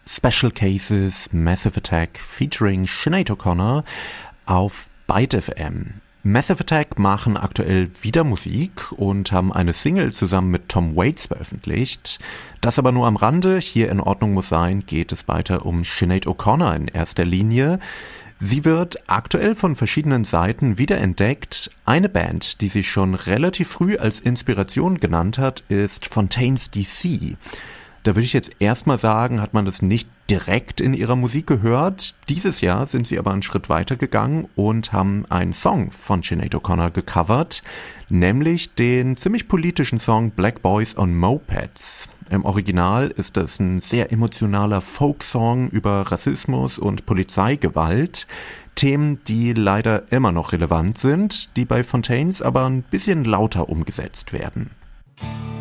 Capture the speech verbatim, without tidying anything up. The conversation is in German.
Special Cases Massive Attack featuring Sinead O'Connor auf Byte F M. Massive Attack machen aktuell wieder Musik und haben eine Single zusammen mit Tom Waits veröffentlicht. Das aber nur am Rande. Hier in Ordnung muss sein, geht es weiter um Sinead O'Connor in erster Linie. Sie wird aktuell von verschiedenen Seiten wiederentdeckt. Eine Band, die sie schon relativ früh als Inspiration genannt hat, ist Fontaines D C. Da würde ich jetzt erstmal sagen, hat man das nicht direkt in ihrer Musik gehört. Dieses Jahr sind sie aber einen Schritt weiter gegangen und haben einen Song von Sinead O'Connor gecovert, nämlich den ziemlich politischen Song Black Boys on Mopeds. Im Original ist das ein sehr emotionaler Folksong über Rassismus und Polizeigewalt. Themen, die leider immer noch relevant sind, die bei Fontaines aber ein bisschen lauter umgesetzt werden.